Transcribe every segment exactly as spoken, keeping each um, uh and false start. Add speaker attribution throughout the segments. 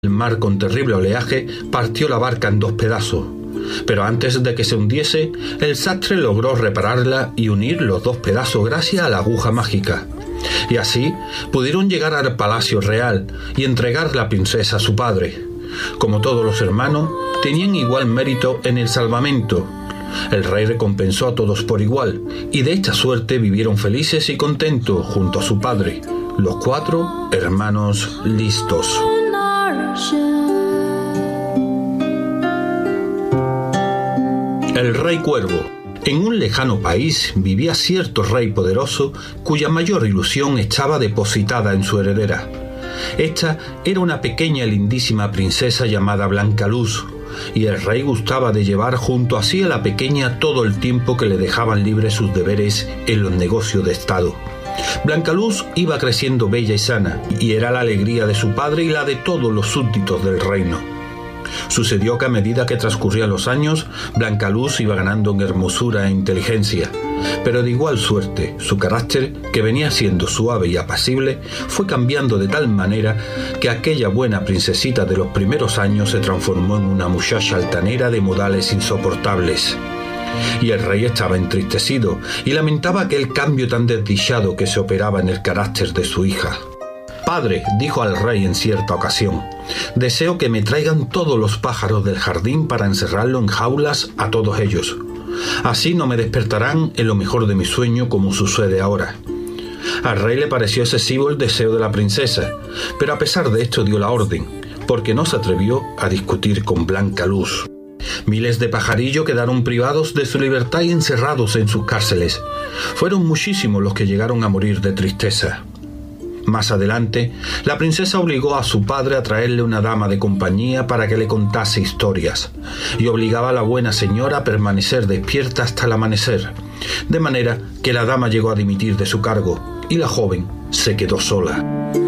Speaker 1: El mar con terrible oleaje partió la barca en dos pedazos, pero antes de que se hundiese, el sastre logró repararla y unir los dos pedazos gracias a la aguja mágica. Y así pudieron llegar al palacio real y entregar la princesa a su padre. Como todos los hermanos, tenían igual mérito en el salvamento. El rey recompensó a todos por igual, y de esta suerte vivieron felices y contentos junto a su padre, los cuatro hermanos listos. El Rey Cuervo. En un lejano país vivía cierto rey poderoso cuya mayor ilusión estaba depositada en su heredera. Esta era una pequeña y lindísima princesa llamada Blancaluz, y el rey gustaba de llevar junto a sí a la pequeña todo el tiempo que le dejaban libres sus deberes en los negocios de estado. Blancaluz iba creciendo bella y sana, y era la alegría de su padre y la de todos los súbditos del reino. Sucedió que a medida que transcurrían los años, Blancaluz iba ganando en hermosura e inteligencia, pero de igual suerte, su carácter, que venía siendo suave y apacible, fue cambiando de tal manera que aquella buena princesita de los primeros años se transformó en una muchacha altanera de modales insoportables. Y el rey estaba entristecido y lamentaba aquel cambio tan desdichado que se operaba en el carácter de su hija. «Padre», dijo al rey en cierta ocasión, «deseo que me traigan todos los pájaros del jardín para encerrarlo en jaulas a todos ellos. Así no me despertarán en lo mejor de mi sueño como sucede ahora». Al rey le pareció excesivo el deseo de la princesa, pero a pesar de esto dio la orden, porque no se atrevió a discutir con Blancaluz. Miles de pajarillos quedaron privados de su libertad y encerrados en sus cárceles. Fueron muchísimos los que llegaron a morir de tristeza. Más adelante, la princesa obligó a su padre a traerle una dama de compañía para que le contase historias, y obligaba a la buena señora a permanecer despierta hasta el amanecer, de manera que la dama llegó a dimitir de su cargo, y la joven se quedó sola.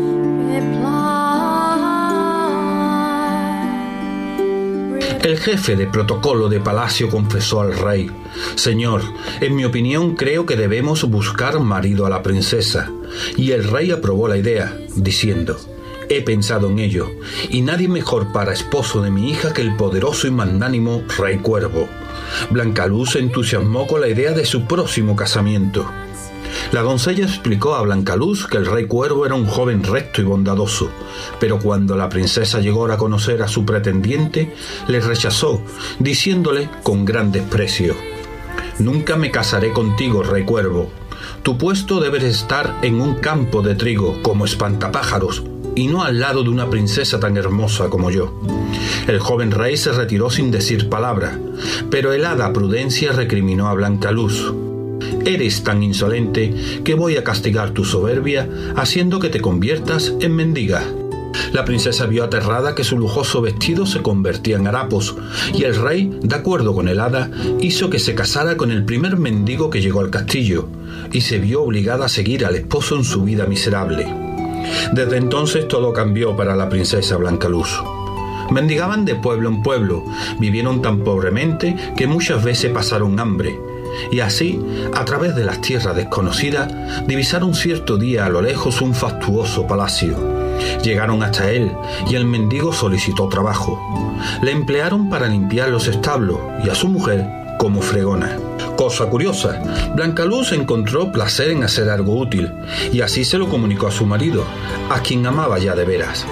Speaker 1: El jefe de protocolo de palacio confesó al rey: «Señor, en mi opinión creo que debemos buscar marido a la princesa». Y el rey aprobó la idea, diciendo: «He pensado en ello, y nadie mejor para esposo de mi hija que el poderoso y magnánimo Rey Cuervo». Blancaluz se entusiasmó con la idea de su próximo casamiento. La doncella explicó a Blancaluz que el Rey Cuervo era un joven recto y bondadoso, pero cuando la princesa llegó a conocer a su pretendiente, le rechazó, diciéndole con gran desprecio: «Nunca me casaré contigo, Rey Cuervo. Tu puesto debe estar en un campo de trigo como espantapájaros, y no al lado de una princesa tan hermosa como yo». El joven rey se retiró sin decir palabra, pero el hada Prudencia recriminó a Blancaluz: «Eres tan insolente que voy a castigar tu soberbia haciendo que te conviertas en mendiga». La princesa vio aterrada que su lujoso vestido se convertía en harapos, y el rey, de acuerdo con el hada, hizo que se casara con el primer mendigo que llegó al castillo, y se vio obligada a seguir al esposo en su vida miserable. Desde entonces todo cambió para la princesa Blancaluz. Mendigaban de pueblo en pueblo, vivieron tan pobremente que muchas veces pasaron hambre, y así, a través de las tierras desconocidas, divisaron cierto día a lo lejos un fastuoso palacio. Llegaron hasta él, y el mendigo solicitó trabajo. Le emplearon para limpiar los establos, y a su mujer como fregona. Cosa curiosa, Blancaluz encontró placer en hacer algo útil, y así se lo comunicó a su marido, a quien amaba ya de veras.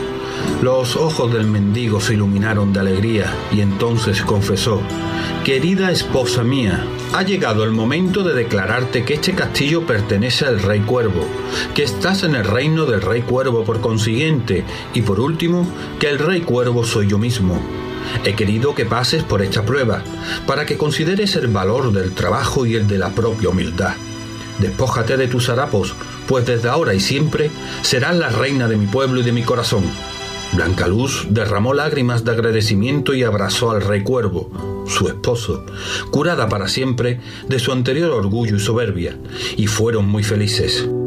Speaker 1: Los ojos del mendigo se iluminaron de alegría, y entonces confesó: «Querida esposa mía, ha llegado el momento de declararte que este castillo pertenece al Rey Cuervo, que estás en el reino del Rey Cuervo por consiguiente, y por último, que el Rey Cuervo soy yo mismo. He querido que pases por esta prueba, para que consideres el valor del trabajo y el de la propia humildad. Despójate de tus harapos, pues desde ahora y siempre serás la reina de mi pueblo y de mi corazón». Blancaluz derramó lágrimas de agradecimiento y abrazó al Rey Cuervo, su esposo, curada para siempre de su anterior orgullo y soberbia, y fueron muy felices.